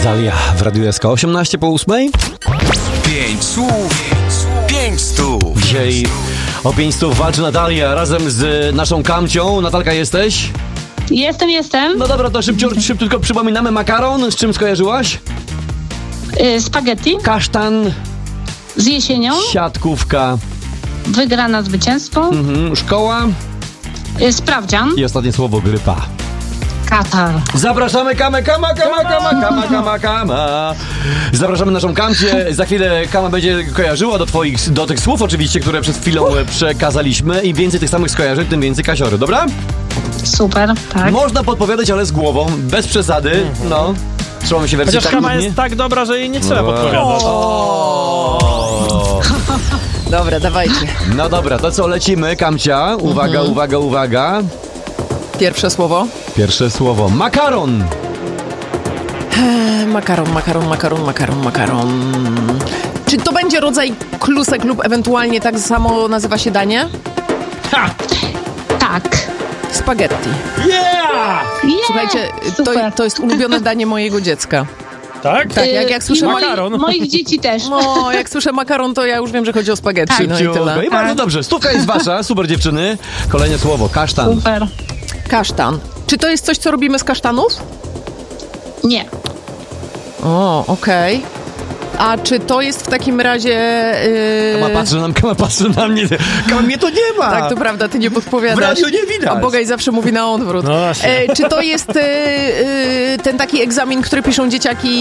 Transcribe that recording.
Dalia w Radiu SK 18 po 8. 5 słów, 5 stów. Dzisiaj o 5 stów walczy Natalia razem z naszą Kamcią. Natalka, jesteś? Jestem. No dobra, to szybciutko przypominamy. Makaron, z czym skojarzyłaś? Spaghetti Kasztan, z jesienią, siatkówka, wygrana zwycięstwo, szkoła sprawdzian, i ostatnie słowo grypa. Katar. Zapraszamy Kama. Zapraszamy naszą Kamcię. Za chwilę Kama będzie kojarzyła do tych słów oczywiście, które przed chwilą przekazaliśmy. Im więcej tych samych skojarzeń, tym więcej kasiory, dobra? Super, tak. Można podpowiadać, ale z głową, bez przesady. No, trzymamy się wersji. Chociaż Kama jest tak dobra, że jej nie trzeba podpowiadać. Dobra, dawajcie. No dobra, to co, lecimy, Kamcia. Uwaga. Pierwsze słowo. Pierwsze słowo. Makaron. Makaron. Czy to będzie rodzaj klusek lub ewentualnie tak samo nazywa się danie? Tak. Spaghetti. Yeah! Słuchajcie, to jest ulubione danie mojego dziecka. Tak? Tak, jak słyszę makaron. Moich dzieci też. No, jak słyszę makaron, to ja już wiem, że chodzi o spaghetti. Tak. No i tyle. I bardzo dobrze. Stówka jest wasza. Super, dziewczyny. Kolejne słowo. Kasztan. Super. Kasztan. Czy to jest coś, co robimy z kasztanów? Nie. O, okej. A czy to jest w takim razie... Kama patrzy na mnie. Kama, mnie to nie ma. Tak, to prawda, ty nie podpowiadasz. W radiu nie widać. A Bogaj zawsze mówi na odwrót. No właśnie. Czy to jest ten taki egzamin, który piszą dzieciaki